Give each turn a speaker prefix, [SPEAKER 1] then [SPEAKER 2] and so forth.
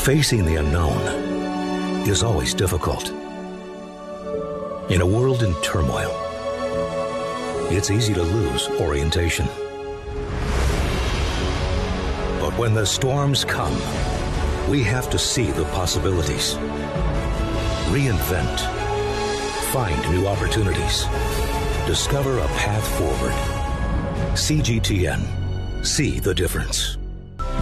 [SPEAKER 1] Facing the unknown is always difficult. In a world in turmoil, it's easy to lose orientation. But when the storms come, we have to see the possibilities, reinvent, find new opportunities, discover a path forward. CGTN. See the difference.